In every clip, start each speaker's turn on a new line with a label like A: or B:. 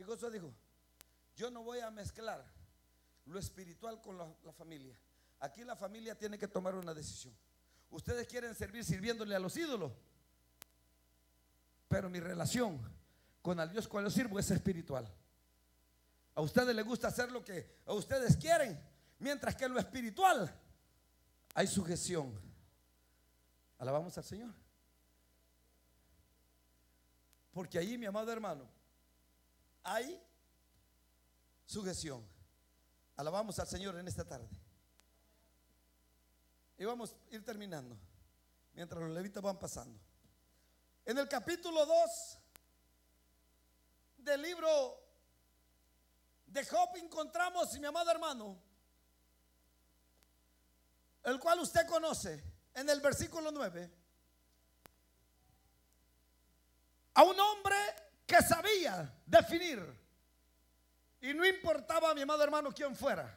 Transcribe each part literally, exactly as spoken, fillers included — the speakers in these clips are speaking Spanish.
A: Josué dijo: yo no voy a mezclar lo espiritual con la, la familia. Aquí la familia tiene que tomar una decisión. Ustedes quieren servir sirviéndole a los ídolos, pero mi relación con el Dios cual yo sirvo es espiritual. A ustedes les gusta hacer lo que a ustedes quieren, mientras que en lo espiritual hay sujeción. Alabamos al Señor. Porque ahí, mi amado hermano, hay sujeción. Alabamos al Señor en esta tarde. Y vamos a ir terminando mientras los levitas van pasando. En el capítulo dos del libro de Job encontramos, mi amado hermano, el cual usted conoce, en el versículo nueve, a un hombre que sabía definir, y no importaba, mi amado hermano, quién fuera.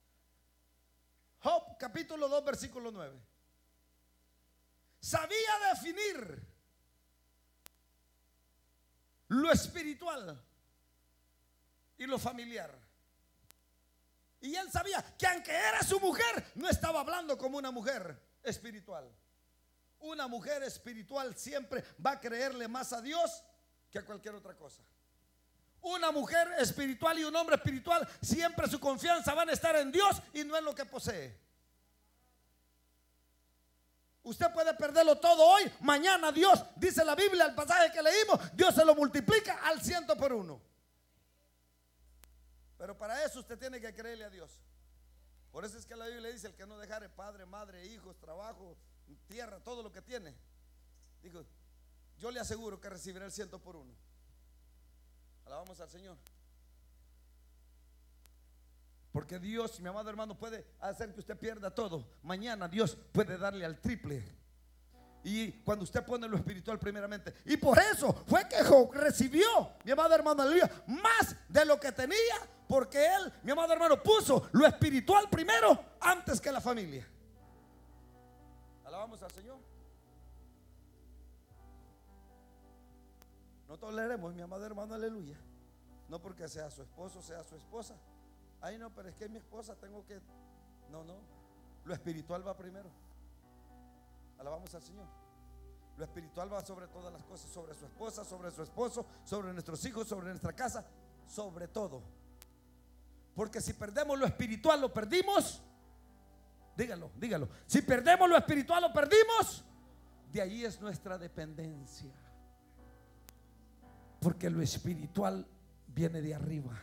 A: Job capítulo dos versículo nueve. Sabía definir lo espiritual y lo familiar. Y él sabía que aunque era su mujer, no estaba hablando como una mujer espiritual. Una mujer espiritual siempre va a creerle más a Dios que a cualquier otra cosa. Una mujer espiritual y un hombre espiritual siempre su confianza van a estar en Dios y no en lo que posee. Usted puede perderlo todo hoy, mañana Dios, dice la Biblia, el pasaje que leímos, Dios se lo multiplica al ciento por uno. Pero para eso usted tiene que creerle a Dios. Por eso es que la Biblia dice: el que no dejare padre, madre, hijos, trabajo, tierra, todo lo que tiene, digo, yo le aseguro que recibirá el ciento por uno. Alabamos al Señor. Porque Dios, mi amado hermano, puede hacer que usted pierda todo. Mañana Dios puede darle al triple. Y cuando usted pone lo espiritual primeramente. Y por eso fue que Job recibió, mi amado hermano, aleluya, más de lo que tenía. Porque él, mi amado hermano, puso lo espiritual primero antes que la familia. Alabamos al Señor. No toleremos, mi amado hermano, aleluya, no porque sea su esposo, sea su esposa. Ay, no, pero es que es mi esposa, tengo que. No, no. Lo espiritual va primero. Alabamos al Señor. Lo espiritual va sobre todas las cosas, sobre su esposa, sobre su esposo, sobre nuestros hijos, sobre nuestra casa, sobre todo. Porque si perdemos lo espiritual, lo perdimos. Dígalo, dígalo. Si perdemos lo espiritual, lo perdimos. De ahí es nuestra dependencia. Porque lo espiritual viene de arriba.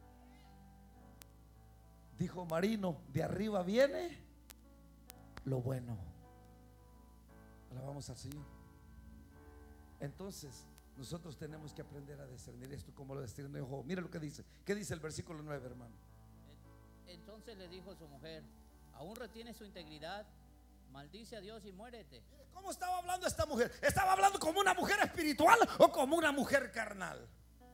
A: Dijo Marino: de arriba viene lo bueno. Alabamos al Señor. Entonces nosotros tenemos que aprender a discernir esto como lo discernió Job. Mira lo que dice. ¿Qué dice el versículo nueve, hermano?
B: Entonces le dijo su mujer: ¿aún retiene su integridad? Maldice a Dios y muérete.
A: Mire, ¿cómo estaba hablando esta mujer? ¿Estaba hablando como una mujer espiritual o como una mujer carnal?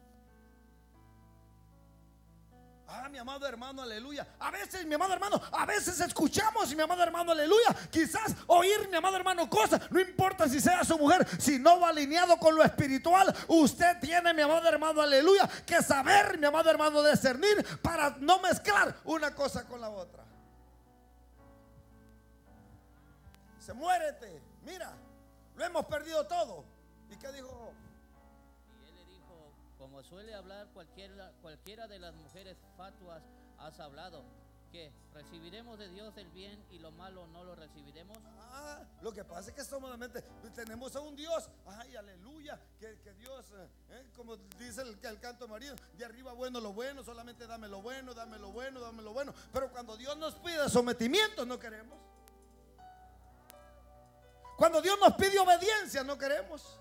A: Ah, mi amado hermano, aleluya. A veces, mi amado hermano, a veces escuchamos, mi amado hermano, aleluya, quizás oír, mi amado hermano, cosas. No importa si sea su mujer, si no va alineado con lo espiritual, usted tiene, mi amado hermano, aleluya, que saber, mi amado hermano, discernir para no mezclar una cosa con la otra. Se muérete, mira, lo hemos perdido todo. ¿Y qué dijo?
B: Y él le dijo: como suele hablar cualquiera, cualquiera de las mujeres fatuas, has hablado, que recibiremos de Dios el bien y lo malo no lo recibiremos.
A: Ah, lo que pasa es que solamente tenemos a un Dios, ay, aleluya, que, que Dios, eh, como dice el, el canto marido, de arriba bueno lo bueno, solamente dame lo bueno, dame lo bueno, dame lo bueno. Pero cuando Dios nos pide sometimiento, no queremos. Cuando Dios nos pide obediencia, no queremos.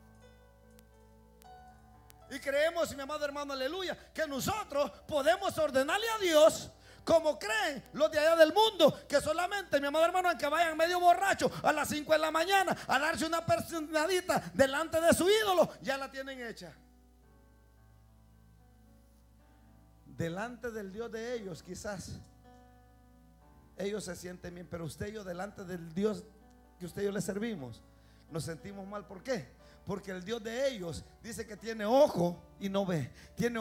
A: Y creemos, mi amado hermano, aleluya, que nosotros podemos ordenarle a Dios como creen los de allá del mundo, que solamente, mi amado hermano, aunque vayan medio borrachos a las cinco de la mañana a darse una personadita delante de su ídolo, ya la tienen hecha. Delante del Dios de ellos, quizás ellos se sienten bien, pero usted y yo, delante del Dios que usted y yo le servimos, nos sentimos mal. ¿Por qué? Porque el Dios de ellos dice que tiene ojo y no ve, tiene